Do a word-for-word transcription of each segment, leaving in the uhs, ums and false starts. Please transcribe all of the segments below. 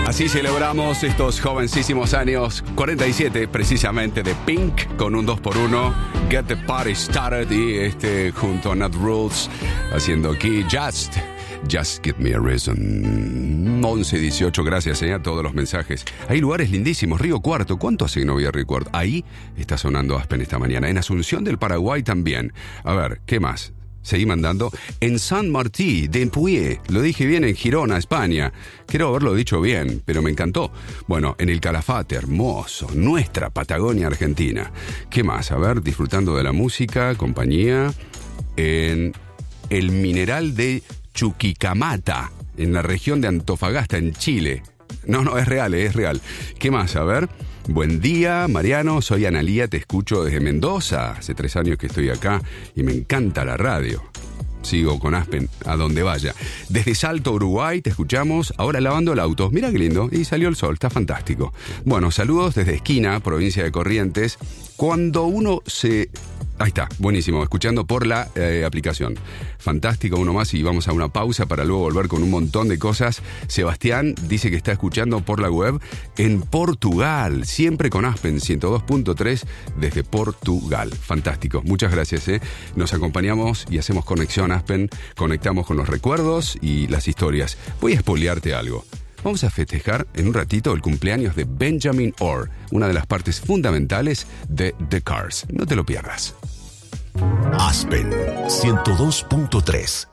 Así celebramos estos jovencísimos años, cuarenta y siete precisamente, de Pink, con un dos por uno, Get the Party Started, y este junto a Nat Rules, haciendo aquí Just, Just Give Me a Reason. once dieciocho, gracias eh, a todos los mensajes. Hay lugares lindísimos, Río Cuarto, ¿cuánto hace que no voy a Río Cuarto? Ahí está sonando Aspen esta mañana, en Asunción del Paraguay también. A ver, ¿qué más? Seguí mandando. En San Martí de Empuye, lo dije bien, en Girona, España. Quiero haberlo dicho bien, pero me encantó. Bueno, en el Calafate, hermoso, nuestra Patagonia Argentina. ¿Qué más? A ver, disfrutando de la música, compañía. En el Mineral de Chuquicamata, en la región de Antofagasta, en Chile. No, no, es real, es real. ¿Qué más? A ver. Buen día, Mariano, soy Analía, te escucho desde Mendoza. Hace tres años que estoy acá y me encanta la radio. Sigo con Aspen a donde vaya. Desde Salto, Uruguay, te escuchamos, ahora lavando el auto. Mira qué lindo, y salió el sol, está fantástico. Bueno, saludos desde Esquina, provincia de Corrientes. Cuando uno se... Ahí está, buenísimo, escuchando por la eh, aplicación. Fantástico, uno más y vamos a una pausa para luego volver con un montón de cosas. Sebastián dice que está escuchando por la web en Portugal, siempre con Aspen ciento dos punto tres desde Portugal. Fantástico, muchas gracias. ¿eh? Nos acompañamos y hacemos conexión Aspen, conectamos con los recuerdos y las historias. Voy a spoilearte algo. Vamos a festejar en un ratito el cumpleaños de Benjamin Orr, una de las partes fundamentales de The Cars. No te lo pierdas. Aspen ciento dos punto tres.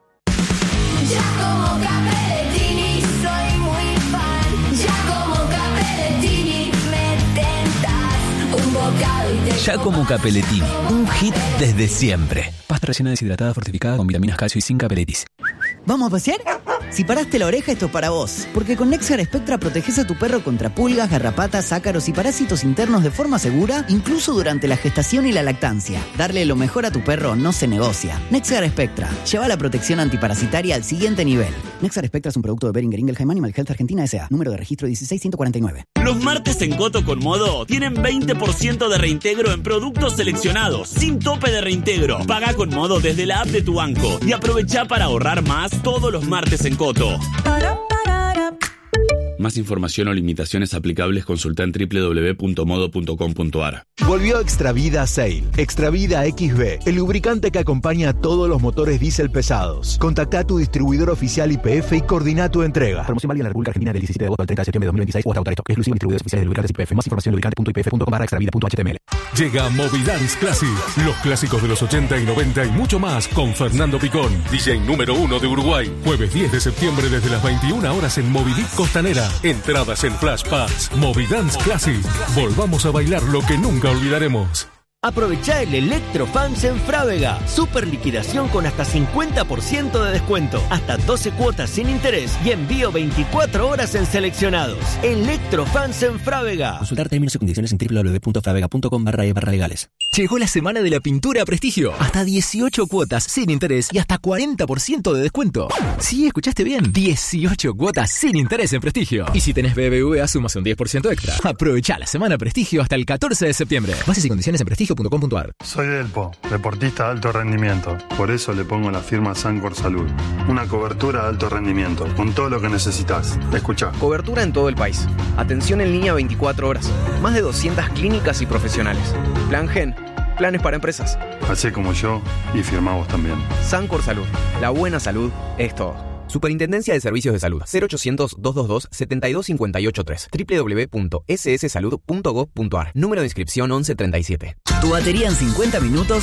Ya como Capellettini soy muy fan. Ya como Capellettini me tentas un bocado y te... Ya como Capellettini, un hit desde siempre. Pasta rellena deshidratada fortificada con vitaminas, calcio y zinc Capelletis. ¿Vamos a pasear? Si paraste la oreja, esto es para vos. Porque con Nexar Spectra proteges a tu perro contra pulgas, garrapatas, ácaros y parásitos internos de forma segura, incluso durante la gestación y la lactancia. Darle lo mejor a tu perro no se negocia. Nexar Spectra. Lleva la protección antiparasitaria al siguiente nivel. Nexar Spectra es un producto de Boehringer Ingelheim Animal Health Argentina S A. Número de registro dieciséis ciento cuarenta y nueve. Los martes en Coto con Modo tienen veinte por ciento de reintegro en productos seleccionados, sin tope de reintegro. Paga con Modo desde la app de tu banco y aprovecha para ahorrar más todos los martes en Coto. Más información o limitaciones aplicables consulta en doble u doble u doble u punto modo punto com punto a r. Volvió Extravida Sail. Extravida X B, el lubricante que acompaña a todos los motores diésel pesados. Contacta a tu distribuidor oficial Y P F y coordina tu entrega. Promoción válida en la República Argentina del diecisiete de agosto al treinta de septiembre de dos mil veintiséis o hasta agotar esto. Exclusivo en distribuidores oficiales de lubricantes Y P F. Más información en lubricante punto i p f punto com barra extravida punto h t m l. Llega Movidance Classic, los clásicos de los ochenta y noventa y mucho más con Fernando Picón, D J número uno de Uruguay. Jueves diez de septiembre desde las veintiuna horas en Movidic Costanera. Entradas en Flash Pass. Movidance Classic. Volvamos a bailar lo que nunca olvidaremos. Aprovechá el Electrofans en Frávega. Super liquidación con hasta cincuenta por ciento de descuento. Hasta doce cuotas sin interés y envío veinticuatro horas en seleccionados. Electrofans en Frávega. Consultar términos y condiciones en doble u doble u doble u punto frávega punto com barra e barra legales. Llegó la semana de la pintura a prestigio. Hasta dieciocho cuotas sin interés y hasta cuarenta por ciento de descuento. Sí, escuchaste bien. dieciocho cuotas sin interés en prestigio. Y si tenés B B V A, sumas un diez por ciento extra. Aprovechá la semana prestigio hasta el catorce de septiembre. Bases y condiciones en prestigio punto com punto a r. Soy Delpo, deportista de alto rendimiento. Por eso le pongo la firma Sancor Salud. Una cobertura de alto rendimiento, con todo lo que necesitas. Escucha. Cobertura en todo el país. Atención en línea veinticuatro horas. Más de doscientas clínicas y profesionales. Plan Gen. Planes para empresas. Hacé como yo y firmá vos también. Sancor Salud. La buena salud es todo. Superintendencia de Servicios de Salud. cero ochocientos, doscientos veintidós, setenta y dos cincuenta y ocho tres. doble u doble u doble u punto s s salud punto gov punto a r. Número de inscripción once treinta y siete. Tu batería en cincuenta minutos